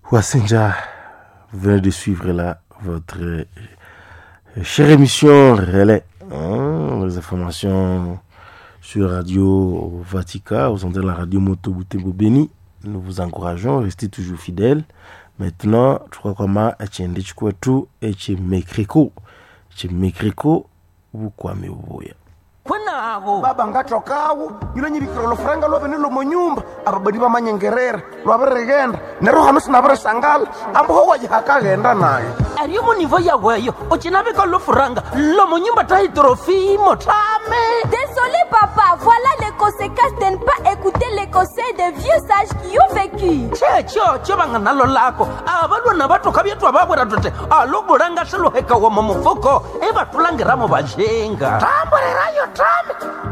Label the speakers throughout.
Speaker 1: Wassinja, vous venez de suivre là votre chère émission Relais. Les informations sur Radio Vatican, aux antennes de la radio Moto Butembo Beni. Nous vous encourageons, restez toujours fidèles. Maintenant, je crois comment etiende chikwetu eche mekreko. Eche mekreko bukwame uboya.
Speaker 2: Kwenago
Speaker 3: baba ngatokawo yilo nyibikiro lo franga lo benelo monyumba ababadi ba manyengerera lo baregenda nero hano sinabere sangala ambo ho waje hakagenda nayo
Speaker 2: ariyo mu niveau yaweyo ochinabika lo franga lo monyumba tahi trofimo tame.
Speaker 4: Désolé papa, voilà les conséquences de ne pas écouter les conseils des vieux sages qui ont vécu.
Speaker 2: Checho bangana lo lako abalwana batoka byetwa babwera tote alobulanga shelo heka wa mumufuko ebatulangiramo bajenga tamborerayo tame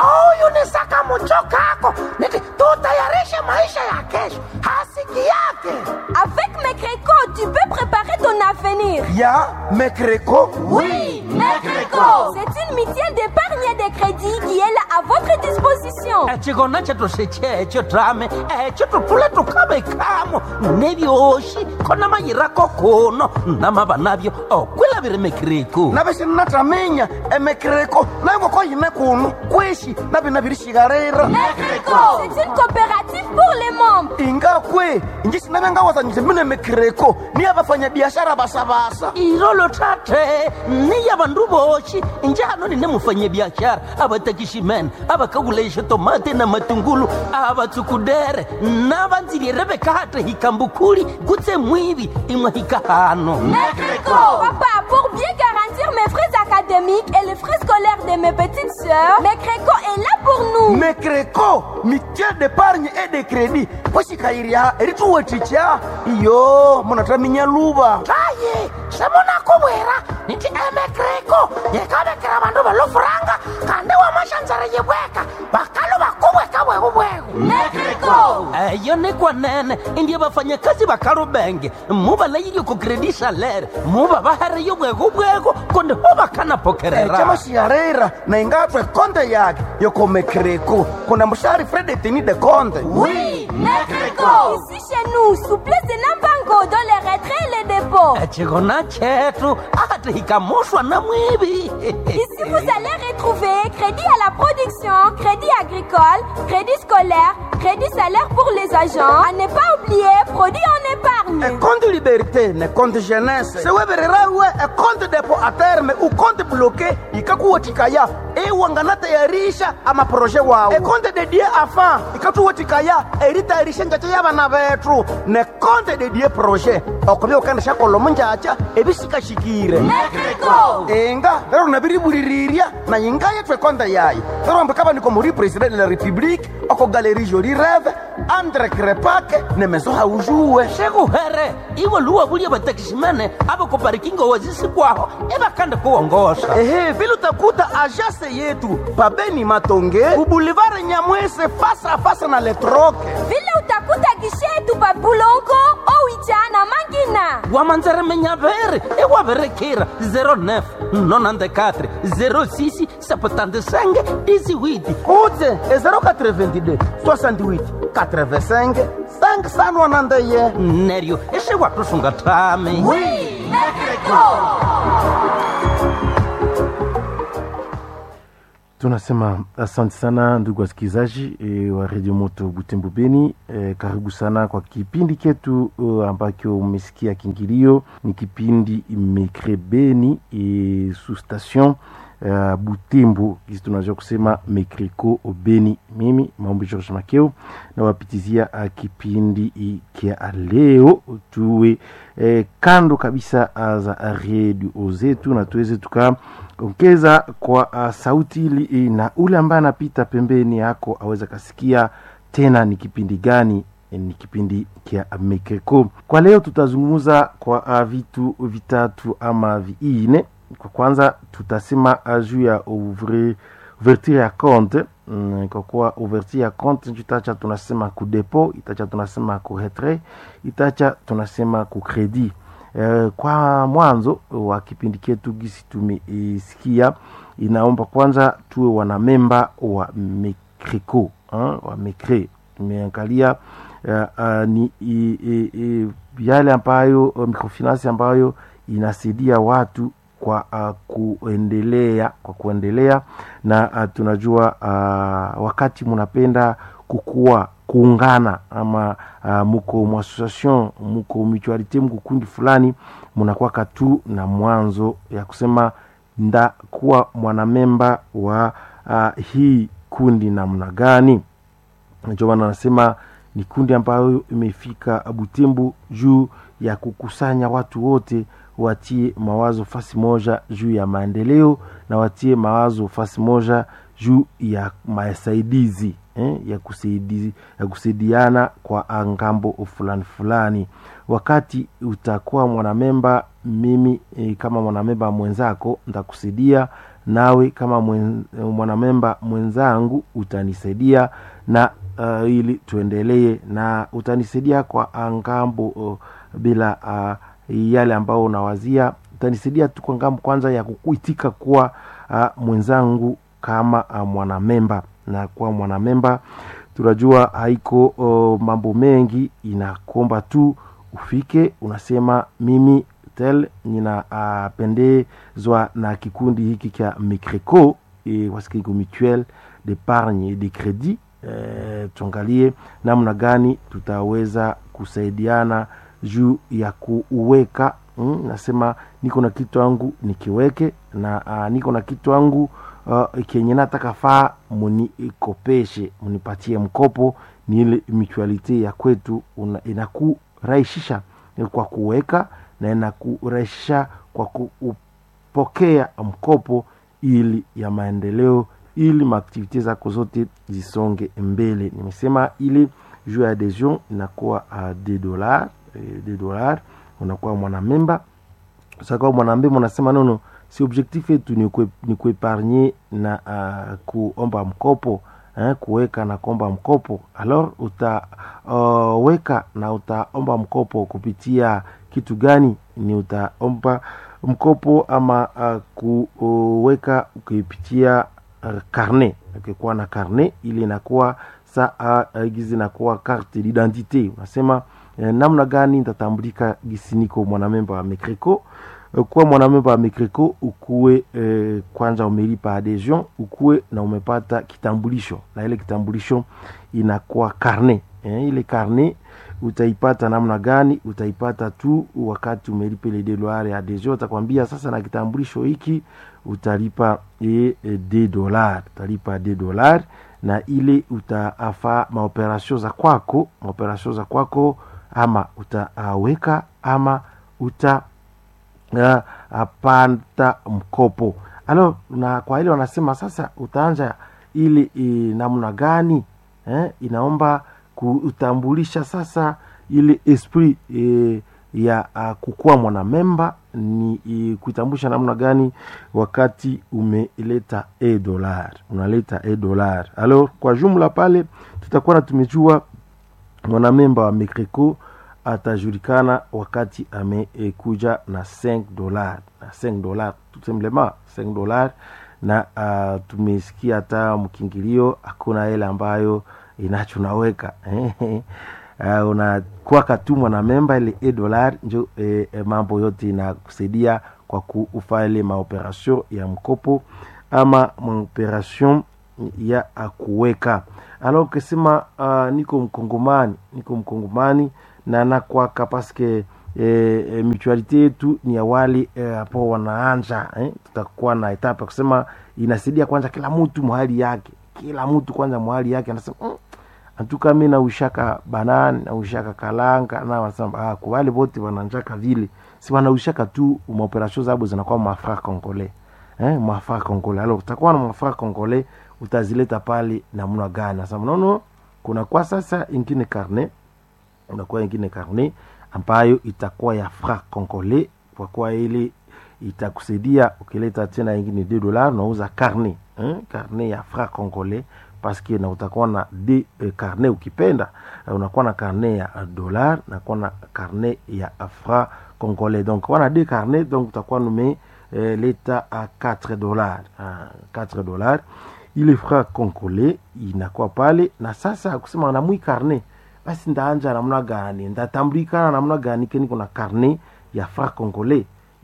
Speaker 2: au unisaka muchokako niti tutayarishe maisha ya kesho hasiki yake.
Speaker 4: Avec Mekreko, tu peux préparer ton avenir.
Speaker 3: Ya Mekreko?
Speaker 4: Oui, Mekreko. C'est une mutuelle d'épargne et de crédit qui est là à votre disposition.
Speaker 2: Chigona chetu sechecho tame chetu tule tukabe kamo nebyoshi kona mayirako kuno namaba nabyo okwila bire Mekreko
Speaker 3: nabese natamenya Mekreko nango ko yime kuno kweshi nabirishigara
Speaker 4: Mekreko. C'est une coopérative pour les membres.
Speaker 3: Ingakwe ingisi nabenga wazanyise mine Mekreko ni abafanya biashara basabasa
Speaker 2: irolo tate ni yabandu boshi njano ni nemufanye biashara abatakishimen abakagulesha tomate na matungulu abatsukudere nabanziri rebeka hata hikambukuri gutse mwibi imwa hikahano.
Speaker 4: Mekreko. Papa, pour bien garantir mes frais académiques et les frais scolaires de mes petites sœurs, Mekreko est là pour nous.
Speaker 3: Mekreko, mutuelle d'épargne et de crédit. Poshi kairia erituwe ticha iyo monataminya luba
Speaker 2: taye semona kubwera niti Mekreko yekabekera bandu balofuranga kande wa mashanzara yebweka bakalo bakubweka bwego
Speaker 4: Mekreko.
Speaker 2: Iyo ni kwa nene indiye bafanyakazi bakarubenge muba layiri ku credit salaire muba bahare yobwego konde hoba kana pokerera
Speaker 3: chama shiarera na ingatwe konte yake yoko Mekreko kuna mshari Fred Teni de Conte.
Speaker 4: Oui, Mekreko. Ici chez nous, souplesse de Nambango dans les retraits et les dépôts.
Speaker 2: chigona chetu ate hikamoshwa na mwibi.
Speaker 4: Ici vous allez retrouver crédit à la production, crédit agricole, crédit scolaire, crédit salaire pour les agents. À ne pas oublier, produit en épargne.
Speaker 3: Compte liberté, ne compte jeunesse. Se weberera we compte dépôt à terme ou compte bloqué ikakuwa tikaya wanganata yarisha ama projet wao. Compte dédié afin ikatuwa tikaya erita yarisha ngacha yabana betu ne compte dédié projet okobye okandisha kolomo njacha ebisika shikire.
Speaker 4: Mekreko.
Speaker 3: Enga lero nabiriburiria na yinga yetwe konta yayi lero mbakaba niko muri president de la république oko galerie Jolie Rêve Andre Krepake ne meso haujue
Speaker 2: shegu here iwo luwa bulia batakishimene abo ko parkingo wazisi kwaho ebakanda kuongoza
Speaker 3: vile utakuta agence yetu pabeni Matonge ubulivare Nyamwese fasa na letroke
Speaker 4: vile utakuta gishetu pa Bulongo Owichana Mangina
Speaker 2: wamanzere menyavere ewaverekera 09 94 06 75 18
Speaker 3: Ute 082 68 85 591
Speaker 2: neryo eshewatusunga tame.
Speaker 4: Oui, Mekreko.
Speaker 1: Tunasema asante sana ndugu wasikilizaji wa Radio Moto Butembo Beni. Karibu sana kwa kipindi ketu ambacho umesikia kingilio. Ni kipindi Mekre Beni sous station Butembo. Kisi tunajua kusema Mekreko Beni. Mimi Maombi George Makeo na wapitizia kipindi kia leo tuwe kando kabisa za radio zetu na tuweze ongeza kwa sauti ili na ule ambaye anapita pembeni yako aweza kasikia tena ni kipindi gani. Ni kipindi kia Mekreko. Kwa leo tutazungumza kwa vitu vitatu ama viine. Kwa kwanza tutasema juu ya ouverture ya compte. Kwa kuwa ouverture ya compte tutacha tunasema ku depot, itacha tunasema ku retrait, itacha tunasema ku credit. Kwa mwanzo wa kipindi chetu gisi tumesikia inaomba kwanza tuwe wanamemba wa Mekreko, wa Mekre. Tumeangalia ni yale ambayo microfinance ambayo inasaidia watu kwa kuendelea na tunajua wakati mnapenda kuungana ama muko association, muko mutualite, muko kundi fulani, mnakuwa katu na mwanzo ya kusema nda kuwa mwanamemba wa hii kundi namna gani. Ndio maana nasema ni kundi ambayo imefika Butembo juu ya kukusanya watu wote watie mawazo fasi moja juu ya maendeleo na watie mawazo fasi moja juu ya masaidizi ya kusaidiana kwa ngambo fulani fulani. Wakati utakuwa mwanamemba, mimi kama mwanamemba mwenzako nitakusaidia, nawe kama mwanamemba mwenzangu utanisaidia, na ili tuendelee, na utanisaidia kwa ngambo bila yale ambao unawazia, utanisaidia tu kwa ngambo kwanza ya kukuitika kuwa mwenzangu kama mwanamemba. Na kwa mwanamemba tunajua haiko mambo mengi, inakomba tu ufike unasema mimi ninapendezwa na kikundi hiki cha Micreco wasikiko mutuelle d'épargne et de crédit. Tuangalie namna gani tutaweza kusaidiana juu ya kuweka. Nasema niko na kitu wangu nikiweke, na niko na kitu wangu kenye nataka faa munikopeshe, munipatie mkopo. Ni ile mutualite ya kwetu inakurahisisha kwa kuweka na inakurahisha kwa kupokea mkopo ili ya maendeleo, ili maaktivite zako zote zisonge mbele. Nimesema ili juu ya adhesion inakuwa $2 unakuwa mwanamemba. Sasa kwa mwanamemba unasema nono, si objectif yetu ni kuepargne na kuomba mkopo, kuweka na kuomba mkopo. Alors utaweka na utaomba mkopo kupitia kitu gani? Ni utaomba mkopo ama kuweka kupitia carnet. Ukikuwa na carnet ili inakuwa gizi inakuwa carte d'identité. Unasema namna gani nitatambulika gisi niko mwanamemba wa Micreco. Kwa mwanamemba wa Micreco ukuwe kwanza umelipa adhesion, ukuwe na umepata kitambulisho, na ile kitambulisho inakuwa carnet. Ile carnet utaipata namna gani? Utaipata tu wakati umelipa ile $2 ya adhesion. Utakwambia sasa na kitambulisho hiki utalipa $2, utalipa $2, na ile utafa maoperation za kwako, ama utaweka ama apanda mkopo. Alors na kwa ile wanasema sasa utaanza ili namna gani? Inaomba kutambulisha sasa ile esprit ya kukua mwanamemba, ni kutambulisha namna gani wakati umeleta $1. Unaleta $1. Alors kwa jumla pale tutakuwa na tumejua mwanamemba wa Micreco atajulikana wakati amekuja na $5, tout simplement $5. Na tumesikia hata mkingilio hakuna hela ambayo inachunaweka unakuwa katu mwanamemba, ile $1 ndio mambo yote inakusaidia kwa kufanya ile maoperation ya mkopo ama maoperation ya kuweka. Alors ukisema niko mkongomani na nakwaka paske mutualite yetu ni ya wali hapo wanaanja, tutakuwa na etape kusema inasaidia kwanza kila mtu mahali yake, anasema antuka mimi na ushaka banana na ushaka kalanga, na wanasema kwa wale wote wananjaka vile, si wanaushaka tu maoperation zabo zinakuwa mafra congolais, mafra congolais. Alors utakuwa na mafra congolais, utazileta pale namna gani? Sasa nono kuna kwa sasa ingine carnet, unakuwa ingine carnet ambayo itakuwa ya franc congolais, kwa kwa ile itakusaidia ukileta tena ingine $2 unauza carnet, carnet ya franc congolais, parce que na utakuwa na carnet ukipenda, unakuwa na carnet ya $, na kuwa na carnet ya franc congolais. Donc kwa na carnet, donc utakuwa nume leta $4. Ile franc congolais inakuwa pale, na sasa kusema na mwi carnet basi ndaanja namna gani, ndatambulikana namna gani keni kuna carnet ya franc congolais.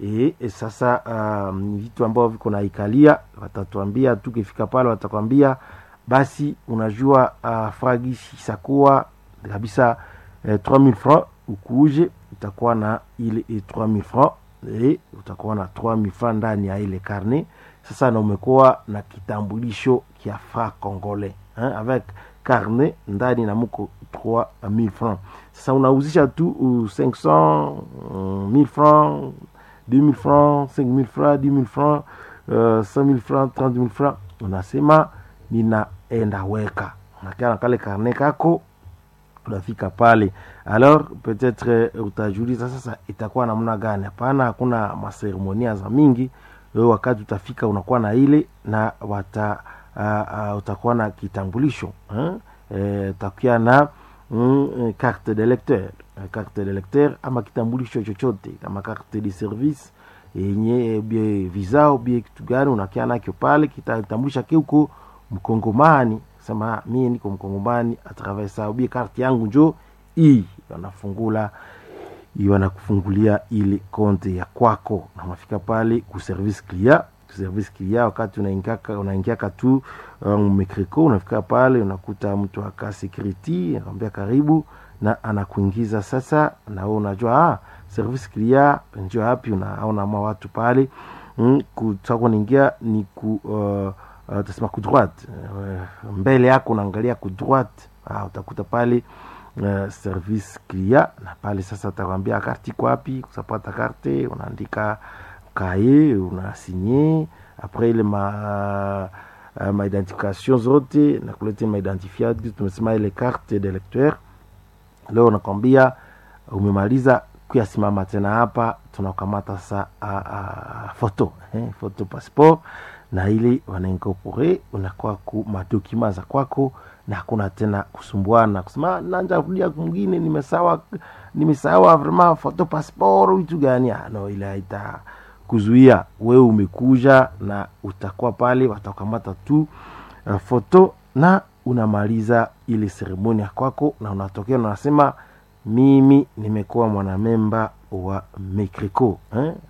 Speaker 1: Sasa vitu ambavyo viko na ikalia watatuambia, tukifika pale watakwambia basi unajua fragishi sakuwa kabisa 3000 francs, ukuje utakuwa na ile 3000 francs utakuwa na 3000 francs ndani ya ile carnet. Sasa na umekuwa na kitambulisho kia franc congolais avec carnet ndani na muko 3000 francs. Sasa unauzisha tu 500 1000 francs, 2000 francs, 5000 francs, 10000 francs, 5000 francs, 30000 francs. Unasema ninaenda weka unakia kale carnet kako, unafika pale. Alors peut-être utajiuliza sasa itakuwa namna gani? Hapana, hakuna maseremonia za mingi. Wewe wakati utafika unakuwa na ile na utakuwa na kitambulisho utakuwa na carte de lecteur ama kitambulisho chochote kama carte de service yenye bie visa au bie kitu gani unakia nakyo pale, kitambulisha keuko mkongomani. Sema mimi niko mkongomani a travers ça, bie carte yangu njo hii, wanafungula wanakufungulia ile konte ya kwako, na unafika pale ku service client. Wakati unaingia tu Mekreko, unafika pale unakuta mtu aka security anakuambia karibu na anakuingiza. Sasa na wewe unajua service client ndio hapi, unaona watu pale kutaka kuingia ni utasema ku droite, mbele yako unaangalia ku droite, utakuta pale service client, na pale sasa atakwambia carte iko wapi, kusapata carte unaandika kaye, unasigner après ile ma identification zote na kuleta ma identifiant, tumesema ile carte de lecteur. Leo nakwambia umemaliza kuyasimama tena hapa, tunakamata sasa photo passeport, na ile wanaincorpore unakuwa ku madokima za kwako, na hakuna tena kusumbuana kusema nanja kudia mwingine nimesawa vraiment photo passeport vitu gani. No, ile haita kuzuia. Wewe umekuja na utakuwa pale, watakamata tu photo na unamaliza ile seremonia kwako, na unatokea na unasema mimi nimekuwa mwanamemba wa Mekreko